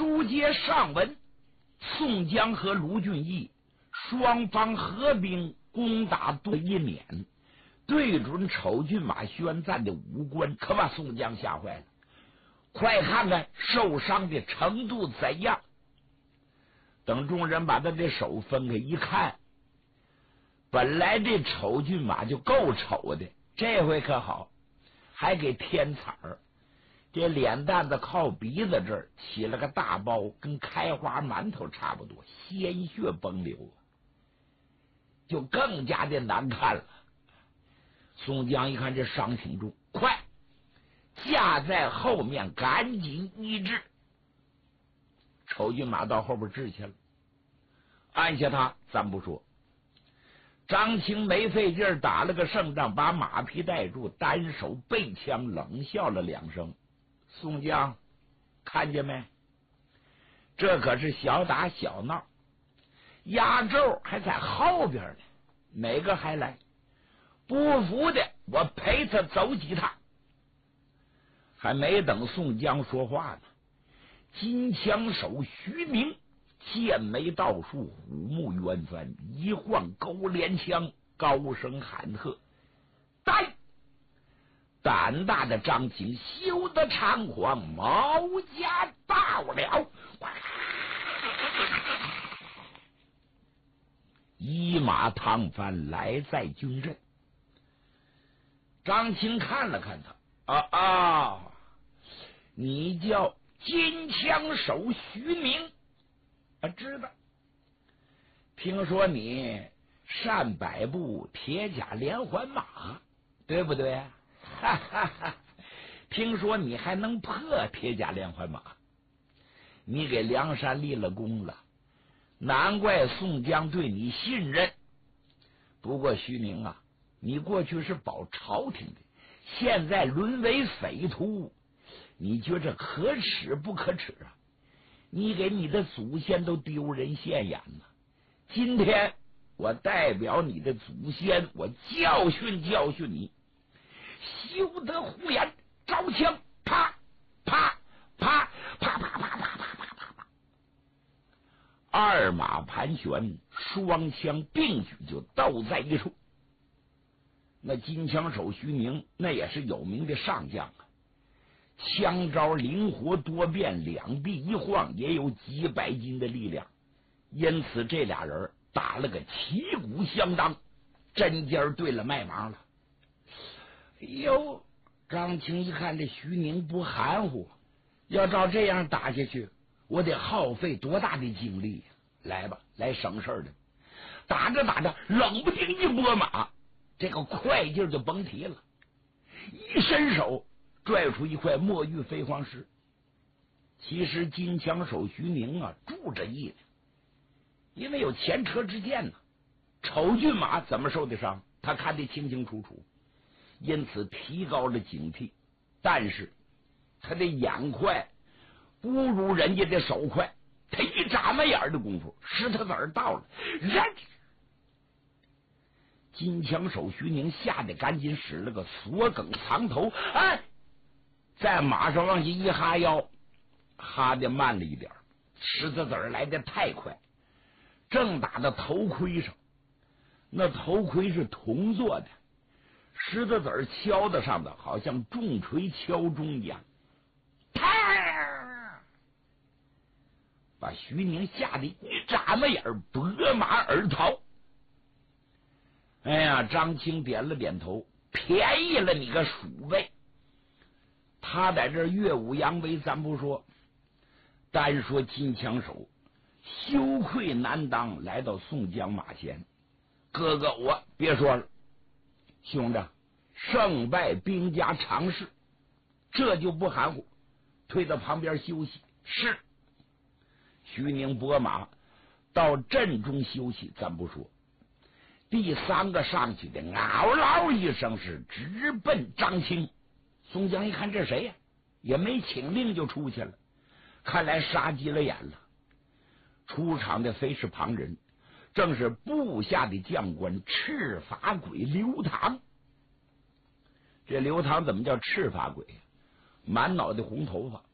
书接上文，宋江和卢俊义双方合兵攻打对一免，对准丑骏马宣赞的武官，可把宋江吓坏了。快看看受伤的程度怎样。等众人把他的手分开一看，本来这丑骏马就够丑的，这回可好，还给添彩儿。这脸蛋子靠鼻子这儿起了个大包，跟开花馒头差不多，鲜血崩流啊，就更加的难看了。宋江一看这伤挺重，快架在后面赶紧医治。丑骏马到后边治去了，按下他咱不说。张青没费劲打了个胜仗，把马匹带住，单手背枪，冷笑了两声。宋江看见没？这可是小打小闹，压轴还在后边呢，哪个还来？不服的我陪他走几趟。还没等宋江说话呢，金枪手徐明剑眉倒竖，虎目圆翻，一晃勾连枪，高声喊喝：带！胆大的张青休得猖狂，毛家到了，一马趟翻来在军阵。张青看了看他，你叫金枪手徐明啊？知道。听说你善摆布铁甲连环马，对不对？哈哈哈！听说你还能破铁甲连环马，你给梁山立了功了，难怪宋江对你信任。不过徐明啊，你过去是保朝廷的，现在沦为匪徒，你觉着可耻不可耻啊？你给你的祖先都丢人现眼了。今天我代表你的祖先，我教训你。休得胡言，招枪！啪啪啪啪啪啪啪啪啪啪！二马盘旋，双枪并举，就斗在一处。那金枪手徐明，那也是有名的上将啊，枪招灵活多变，两臂一晃也有几百斤的力量，因此这俩人打了个旗鼓相当，针尖对了麦芒了。哎呦，张青一看这徐宁不含糊，要照这样打下去，我得耗费多大的精力呀！来吧，来省事的。打着打着，冷不丁一拨马，这个快劲就甭提了，一伸手拽出一块墨玉飞黄石。其实金枪手徐宁啊，住着意呢，因为有前车之鉴呢，丑骏马怎么受的伤，他看得清清楚楚。因此提高了警惕，但是他的眼快不如人家的手快，他一眨巴眼的功夫，石头子儿到了，人金枪手徐宁吓得赶紧使了个锁梗藏头，在马上往下一哈腰，哈的慢了一点，石头子儿来的太快，正打到头盔上，那头盔是铜做的，石头子儿敲的上的好像重锤敲钟一样，把徐宁吓得一眨巴眼，拨马而逃。哎呀，张青点了点头，便宜了你个鼠辈。他在这耀武扬威咱不说，单说金枪手羞愧难当，来到宋江马前。哥哥，我别说了，兄弟，胜败兵家常事，这就不含糊，退到旁边休息。是。徐宁拨马到阵中休息，咱不说，第三个上去的嗷嗷一声是直奔张青。宋江一看这谁呀，也没请令就出去了，看来杀急了眼了。出场的非是旁人，正是部下的将官赤发鬼刘唐。这刘唐怎么叫赤发鬼？满脑袋红头发，